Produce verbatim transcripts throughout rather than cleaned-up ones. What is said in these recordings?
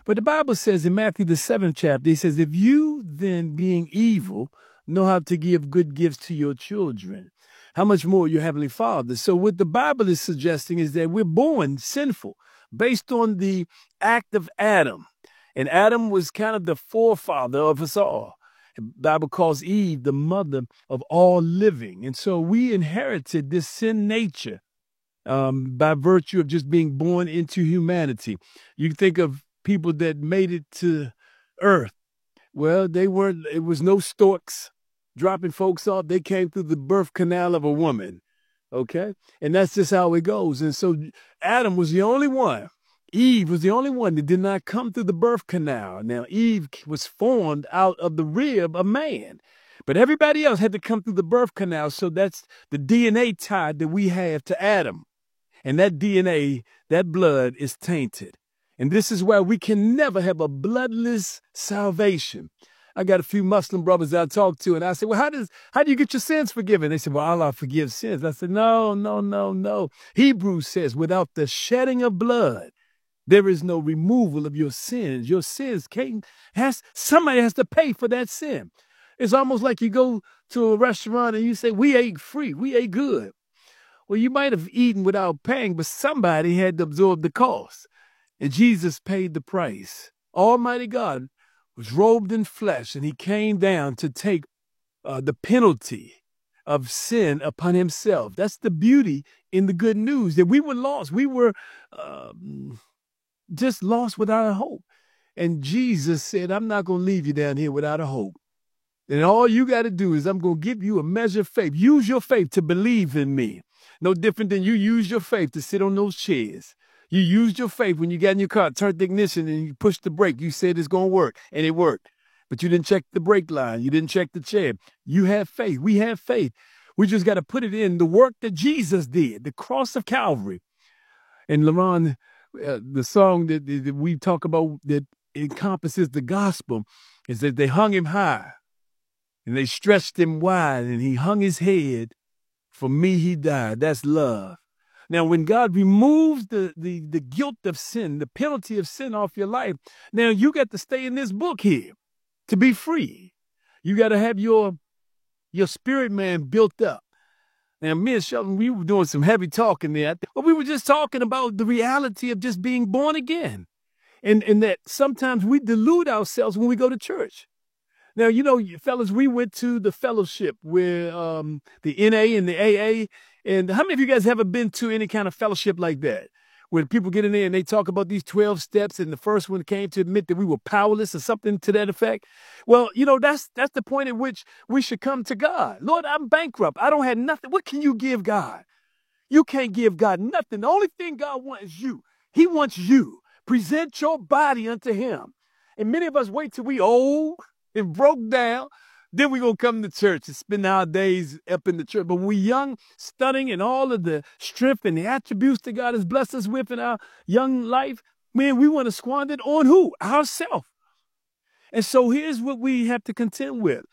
But the Bible says in Matthew, the seventh chapter, it says, if you then, being evil, know how to give good gifts to your children, how much more your Heavenly Father? So what the Bible is suggesting is that we're born sinful based on the act of Adam. And Adam was kind of the forefather of us all. The Bible calls Eve the mother of all living. And so we inherited this sin nature um, by virtue of just being born into humanity. You think of people that made it to earth. Well, they weren't, it was no storks dropping folks off. They came through the birth canal of a woman. Okay. And that's just how it goes. And so Adam was the only one. Eve was the only one that did not come through the birth canal. Now, Eve was formed out of the rib of man, but everybody else had to come through the birth canal. So that's the D N A tie that we have to Adam. And that D N A, that blood is tainted. And this is why we can never have a bloodless salvation. I got a few Muslim brothers I talk to, and I said, well, how does how do you get your sins forgiven? They said, well, Allah forgives sins. I said, no, no, no, no. Hebrews says, without the shedding of blood, there is no removal of your sins. Your sins can't, has, somebody has to pay for that sin. It's almost like you go to a restaurant and you say, we ate free, we ate good. Well, you might have eaten without paying, but somebody had to absorb the cost. And Jesus paid the price. Almighty God was robed in flesh, and he came down to take uh, the penalty of sin upon himself. That's the beauty in the good news, that we were lost. We were um, just lost without a hope. And Jesus said, I'm not going to leave you down here without a hope. And all you got to do is I'm going to give you a measure of faith. Use your faith to believe in me. No different than you use your faith to sit on those chairs. You used your faith when you got in your car, turned the ignition, and you pushed the brake. You said it's going to work, and it worked. But you didn't check the brake line. You didn't check the chair. You have faith. We have faith. We just got to put it in the work that Jesus did, the cross of Calvary. And LaRon, uh, the song that, that we talk about that encompasses the gospel is that they hung him high, and they stretched him wide, and he hung his head. For me, he died. That's love. Now, when God removes the, the, the guilt of sin, the penalty of sin off your life, now you got to stay in this book here to be free. You got to have your, your spirit man built up. Now, me and Sheldon, we were doing some heavy talking there, but we were just talking about the reality of just being born again. And, and that sometimes we delude ourselves when we go to church. Now, you know, fellas, we went to the fellowship where um, the N A and the A A. And how many of you guys ever been to any kind of fellowship like that, where people get in there and they talk about these twelve steps, and the first one came to admit that we were powerless or something to that effect? Well, you know, that's that's the point at which we should come to God. Lord, I'm bankrupt. I don't have nothing. What can you give God? You can't give God nothing. The only thing God wants is you. He wants you. Present your body unto him. And many of us wait till we old and broke down. Then we're going to come to church and spend our days up in the church. But when we're young, stunning, and all of the strength and the attributes that God has blessed us with in our young life, man, we want to squander it on who? Ourselves. And so here's what we have to contend with.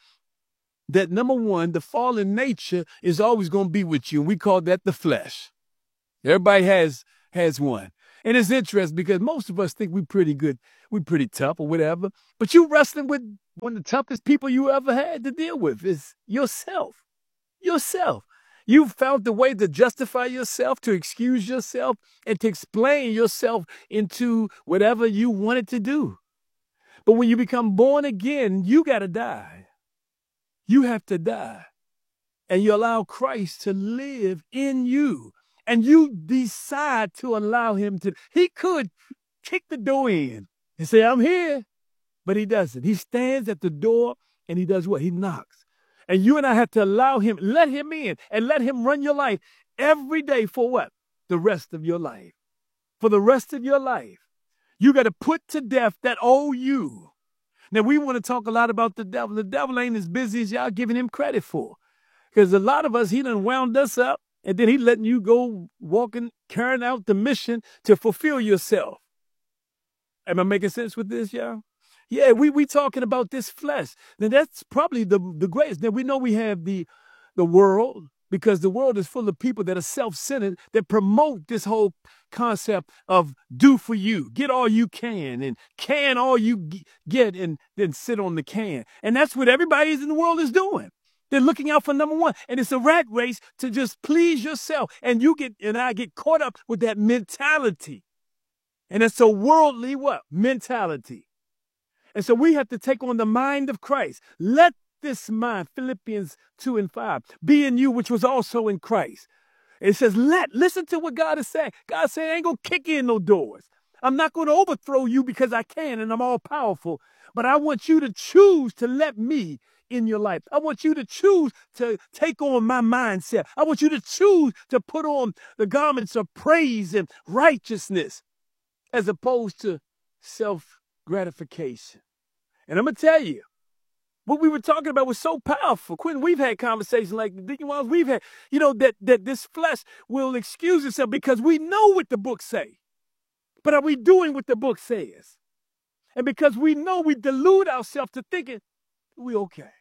That number one, the fallen nature is always going to be with you. And we call that the flesh. Everybody has, has one. And it's interesting because most of us think we're pretty good. We're pretty tough or whatever. But you're wrestling with one of the toughest people you ever had to deal with is yourself. Yourself. You found the way to justify yourself, to excuse yourself, and to explain yourself into whatever you wanted to do. But when you become born again, you got to die. You have to die. And you allow Christ to live in you. And you decide to allow him to. He could kick the door in and say, I'm here. But he doesn't. He stands at the door and he does what? He knocks. And you and I have to allow him, let him in and let him run your life every day for what? The rest of your life. For the rest of your life. You got to put to death that old you. Now, we want to talk a lot about the devil. The devil ain't as busy as y'all giving him credit for. Because a lot of us, he done wound us up. And then he letting you go walking, carrying out the mission to fulfill yourself. Am I making sense with this, y'all? Yeah, we we talking about this flesh. Now that's probably the, the greatest. Now we know we have the, the world, because the world is full of people that are self-centered, that promote this whole concept of do for you, get all you can, and can all you get, and then sit on the can. And that's what everybody in the world is doing. They're looking out for number one. And it's a rat race to just please yourself. And you get, and I get caught up with that mentality. And it's a worldly what? Mentality. And so we have to take on the mind of Christ. Let this mind, Philippians two and five, be in you, which was also in Christ. It says, let, listen to what God is saying. God said, I ain't going to kick in no doors. I'm not going to overthrow you because I can and I'm all powerful. But I want you to choose to let me in your life. I want you to choose to take on my mindset. I want you to choose to put on the garments of praise and righteousness as opposed to self-gratification. And I'm going to tell you, what we were talking about was so powerful. Quentin, we've had conversations like the Deacon Walls, we've had, you know, that, that this flesh will excuse itself because we know what the book say. But are we doing what the book says? And because we know, we delude ourselves to thinking we okay.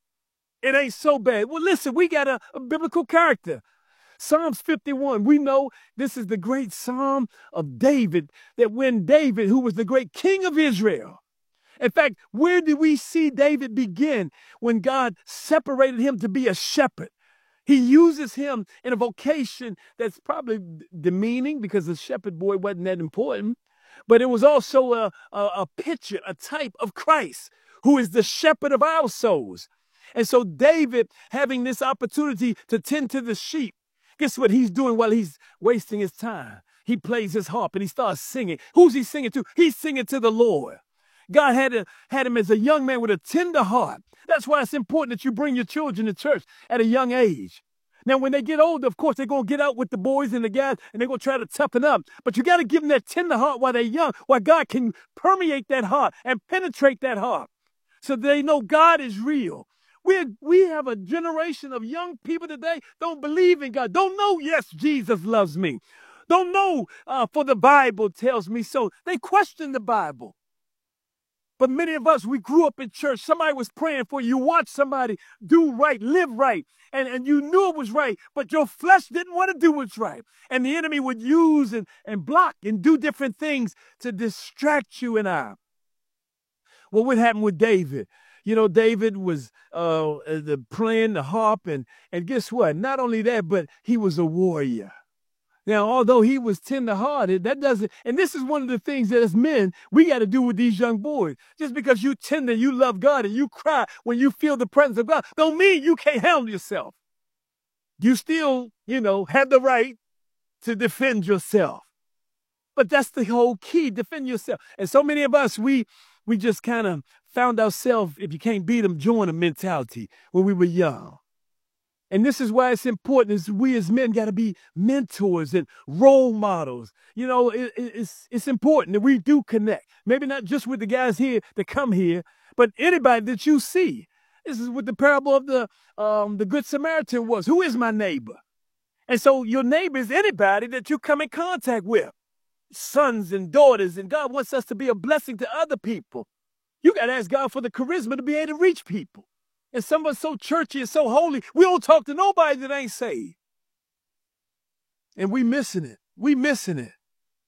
It ain't so bad. Well, listen, we got a, a biblical character. Psalms fifty-one, we know this is the great Psalm of David, that when David, who was the great king of Israel, in fact, where did we see David begin when God separated him to be a shepherd? He uses him in a vocation that's probably demeaning because the shepherd boy wasn't that important, but it was also a, a, a picture, a type of Christ, who is the shepherd of our souls. And so David, having this opportunity to tend to the sheep, guess what he's doing while he's wasting his time? He plays his harp and he starts singing. Who's he singing to? He's singing to the Lord. God had, a, had him as a young man with a tender heart. That's why it's important that you bring your children to church at a young age. Now, when they get older, of course, they're going to get out with the boys and the guys, and they're going to try to toughen up. But you got to give them that tender heart while they're young, while God can permeate that heart and penetrate that heart so they know God is real. We we have a generation of young people today don't believe in God, don't know, yes, Jesus loves me, don't know, uh, for the Bible tells me so. They question the Bible. But many of us, we grew up in church. Somebody was praying for you. You watched somebody do right, live right, and, and you knew it was right, but your flesh didn't want to do what's right. And the enemy would use and, and block and do different things to distract you and I. Well, what happened with David? You know, David was uh, the, playing the harp, and, and guess what? Not only that, but he was a warrior. Now, although he was tender-hearted, that doesn't, and this is one of the things that as men, we got to do with these young boys. Just because you tender, you love God, and you cry when you feel the presence of God, don't mean you can't handle yourself. You still, you know, have the right to defend yourself. But that's the whole key, defend yourself. And so many of us, we we just kind of found ourselves, if you can't beat them, join them mentality when we were young. And this is why it's important is we as men got to be mentors and role models. You know, it, it, it's, it's important that we do connect. Maybe not just with the guys here that come here, but anybody that you see. This is what the parable of the, um, the Good Samaritan was. Who is my neighbor? And so your neighbor is anybody that you come in contact with. Sons and daughters, and God wants us to be a blessing to other people. You got to ask God for the charisma to be able to reach people. And some of us so churchy and so holy, we don't talk to nobody that ain't saved. And we missing it. We missing it.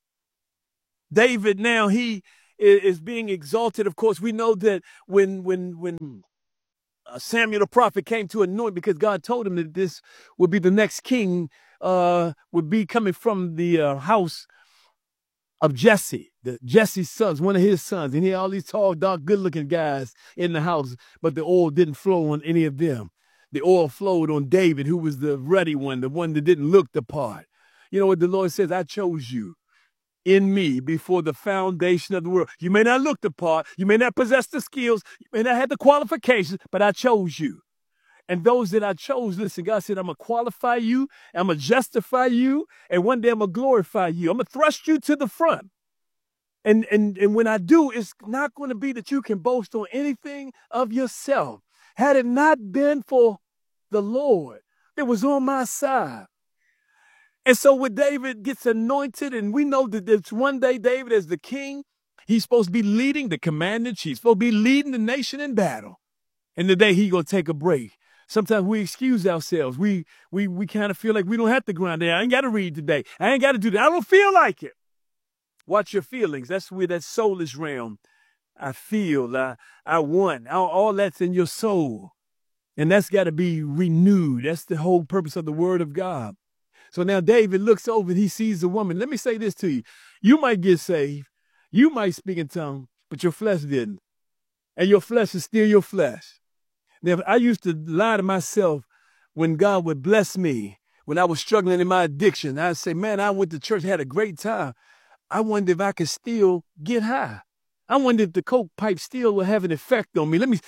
David now, he is being exalted. Of course, we know that when when when Samuel the prophet came to anoint, because God told him that this would be the next king, uh, would be coming from the uh, house of Jesse, the Jesse's sons, one of his sons. And he had all these tall, dark, good-looking guys in the house, but the oil didn't flow on any of them. The oil flowed on David, who was the ruddy one, the one that didn't look the part. You know what the Lord says? I chose you in me before the foundation of the world. You may not look the part. You may not possess the skills. You may not have the qualifications, but I chose you. And those that I chose, listen, God said, I'm going to qualify you, I'm going to justify you, and one day I'm going to glorify you. I'm going to thrust you to the front. And, and, and when I do, it's not going to be that you can boast on anything of yourself. Had it not been for the Lord that was on my side. And so when David gets anointed, and we know that it's one day David as the king, he's supposed to be leading the commander in chief, supposed to be leading the nation in battle. And the day he going to take a break, Sometimes we excuse ourselves. We we we kind of feel like we don't have to grind there. I ain't got to read today. I ain't got to do that. I don't feel like it. Watch your feelings. That's where that soulish realm. I feel, I, I want. All, all that's in your soul. And that's got to be renewed. That's the whole purpose of the word of God. So now David looks over and he sees a woman. Let me say this to you. You might get saved. You might speak in tongues, but your flesh didn't. And your flesh is still your flesh. Now, I used to lie to myself when God would bless me, when I was struggling in my addiction. I'd say, man, I went to church, had a great time. I wonder if I could still get high. I wonder if the coke pipe still will have an effect on me. Let me.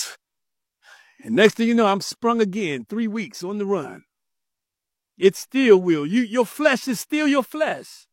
And next thing you know, I'm sprung again, three weeks on the run. It still will. You, your flesh is still your flesh.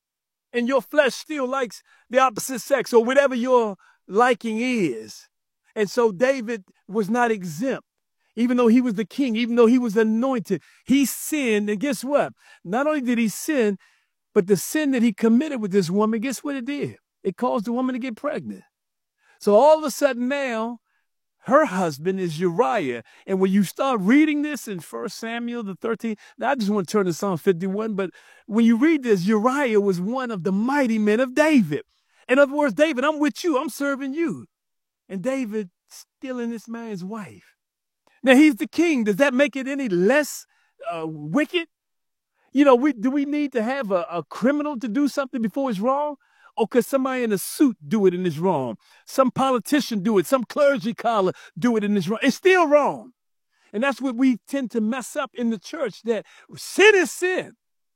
And your flesh still likes the opposite sex or whatever your liking is. And so David was not exempt. Even though he was the king, even though he was anointed, he sinned. And guess what? Not only did he sin, but the sin that he committed with this woman, guess what it did? It caused the woman to get pregnant. So all of a sudden now, her husband is Uriah. And when you start reading this in First Samuel, the thirteenth, now I just want to turn to Psalm fifty-one, but when you read this, Uriah was one of the mighty men of David. In other words, David, I'm with you. I'm serving you. And David stealing this man's wife. Now, he's the king. Does that make it any less uh, wicked? You know, we, do we need to have a, a criminal to do something before it's wrong? Or could somebody in a suit do it and it's wrong? Some politician do it. Some clergy collar do it and it's wrong. It's still wrong. And that's what we tend to mess up in the church, that sin is sin.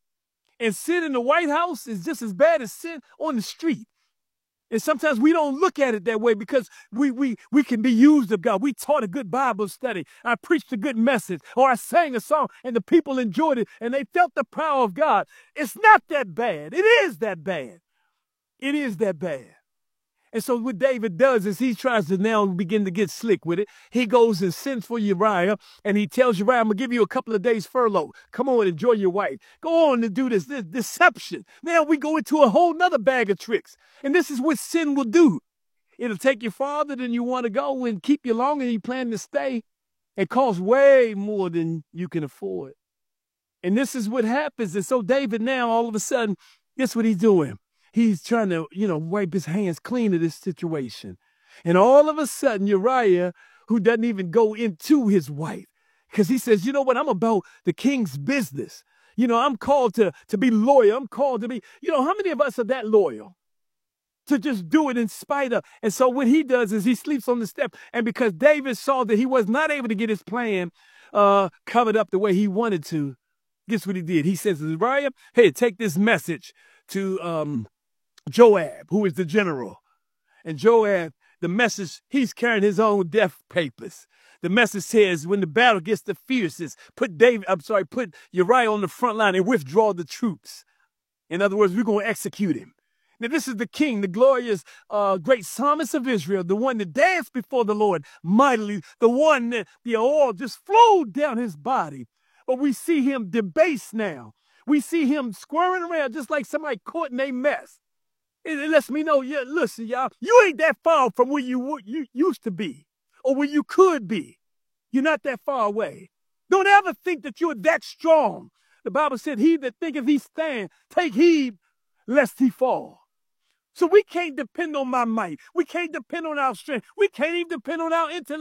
And sin in the White House is just as bad as sin on the street. And sometimes we don't look at it that way because we we we can be used of God. We taught a good Bible study. I preached a good message, or I sang a song and the people enjoyed it and they felt the power of God. It's not that bad. It is that bad. It is that bad. And so what David does is he tries to now begin to get slick with it. He goes and sends for Uriah, and he tells Uriah, I'm going to give you a couple of days furlough. Come on, enjoy your wife. Go on and do this, this deception. Now we go into a whole nother bag of tricks. And this is what sin will do. It'll take you farther than you want to go and keep you longer than you plan to stay and cost way more than you can afford. And this is what happens. And so David now, all of a sudden, guess what he's doing? He's trying to, you know, wipe his hands clean of this situation. And all of a sudden, Uriah, who doesn't even go into his wife, because he says, you know what, I'm about the king's business. You know, I'm called to, to be loyal. I'm called to be, you know, how many of us are that loyal? To just do it in spite of. And so what he does is he sleeps on the step. And because David saw that he was not able to get his plan uh, covered up the way he wanted to, guess what he did? He says, Uriah, hey, take this message to um, Joab, who is the general. And Joab, the message, he's carrying his own death papers. The message says, when the battle gets the fiercest, put David, I'm sorry, put Uriah on the front line and withdraw the troops. In other words, we're going to execute him. Now, this is the king, the glorious, uh, great psalmist of Israel, the one that danced before the Lord mightily, the one that the oil just flowed down his body. But we see him debased now. We see him squirming around just like somebody caught in a mess. It, it lets me know, yeah, listen, y'all, you ain't that far from where you, you used to be or where you could be. You're not that far away. Don't ever think that you're that strong. The Bible said, he that thinketh he stand, take heed lest he fall. So we can't depend on my might. We can't depend on our strength. We can't even depend on our intellect.